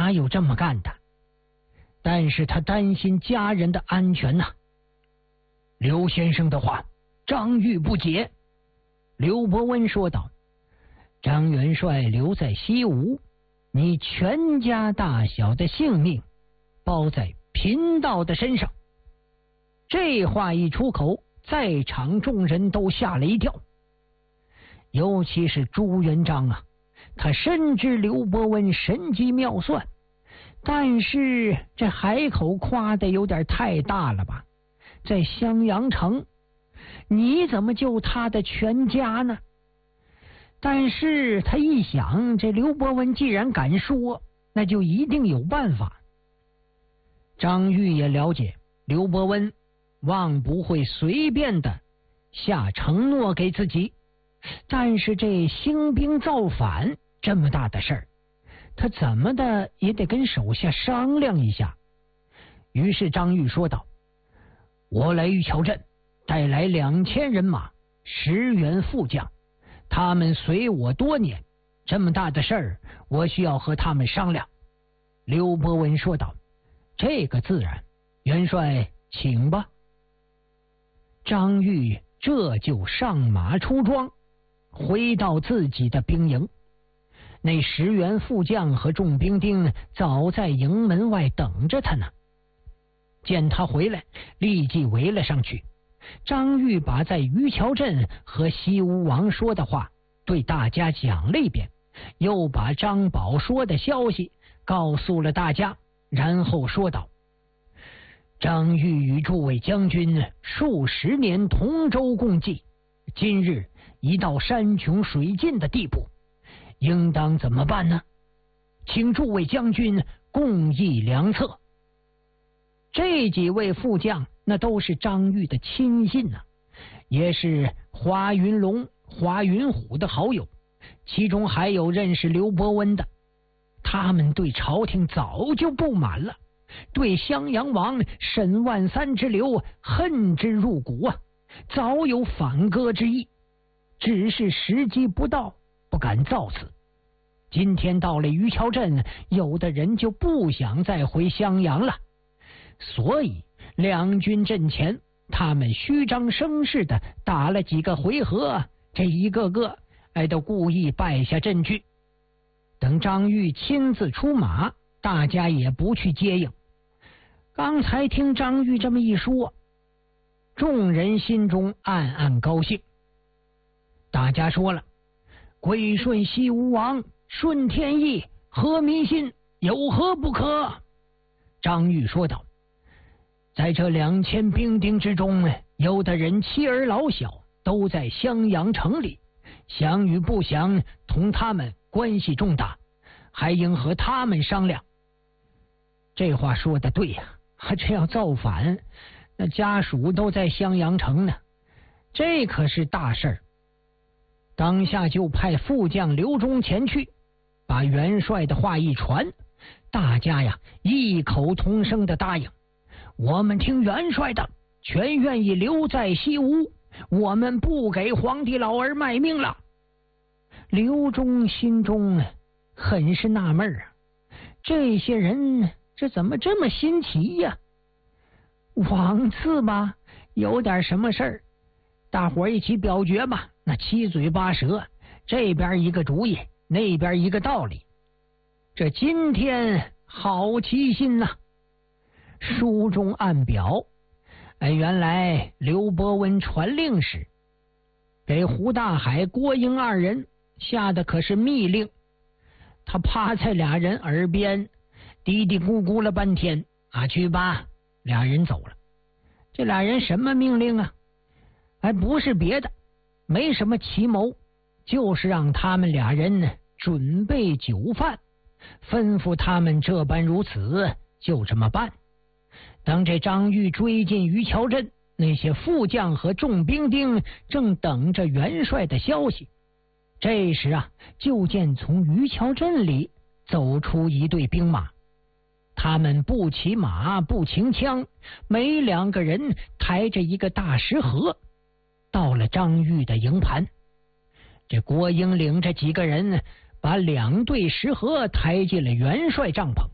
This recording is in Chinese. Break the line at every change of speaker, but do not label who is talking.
哪有这么干的？但是他担心家人的安全呐。刘先生的话，张玉不解。刘伯温说道：张元帅留在西吴，你全家大小的性命包在贫道的身上。这话一出口，在场众人都吓了一跳，尤其是朱元璋啊，他深知刘伯温神机妙算，但是这海口夸得有点太大了吧？在襄阳城，你怎么救他的全家呢？但是他一想，这刘伯温既然敢说，那就一定有办法。张玉也了解刘伯温望不会随便的下承诺给自己，但是这兴兵造反这么大的事儿，他怎么的也得跟手下商量一下。于是张玉说道：我来玉桥镇带来2000人马，10员副将，他们随我多年，这么大的事儿，我需要和他们商量。刘伯温说道：这个自然，元帅请吧。张玉这就上马出庄，回到自己的兵营。那10员副将和众兵丁早在营门外等着他呢。见他回来，立即围了上去。张玉把在渔桥镇和西吴王说的话对大家讲了一遍，又把张宝说的消息告诉了大家，然后说道：张玉与诸位将军数十年同舟共济，今日已到山穷水尽的地步，应当怎么办呢？请诸位将军共议良策。这几位副将那都是张玉的亲信啊，也是华云龙、华云虎的好友，其中还有认识刘伯温的。他们对朝廷早就不满了，对襄阳王沈万三之流恨之入骨啊，早有反戈之意，只是时机不到，不敢造次。今天到了渔桥镇，有的人就不想再回襄阳了，所以两军阵前，他们虚张声势的打了几个回合，这一个个都故意败下阵去。等张玉亲自出马，大家也不去接应。刚才听张玉这么一说，众人心中暗暗高兴。大家说了，归顺西吴王，顺天意，合民心，有何不可？张玉说道：在这2000兵丁之中，有的人妻儿老小都在襄阳城里，想与不想同他们关系重大，还应和他们商量。这话说的对呀，这要造反，那家属都在襄阳城呢，这可是大事儿。当下就派副将刘忠前去，把元帅的话一传，大家呀异口同声的答应：我们听元帅的，全愿意留在西吴，我们不给皇帝老儿卖命了。刘忠心中很是纳闷啊，这些人这怎么这么新奇呀？王次吧，有点什么事儿，大伙一起表决吧，那七嘴八舌，这边一个主意，那边一个道理。这今天好奇心呐！书中暗表，原来刘伯温传令时，给胡大海、郭英二人下的可是密令。他趴在俩人耳边嘀嘀咕咕了半天，去吧，俩人走了。这俩人什么命令啊？不是别的，没什么奇谋，就是让他们俩人准备酒饭，吩咐他们这般如此，就这么办。当这张玉追进渔桥镇，那些副将和众兵丁正等着元帅的消息。这时就见从渔桥镇里走出一队兵马，他们不骑马，不擎枪，每2个人抬着一个大石盒，到了张玉的营盘。这郭英领着几个人把2对石盒抬进了元帅帐篷，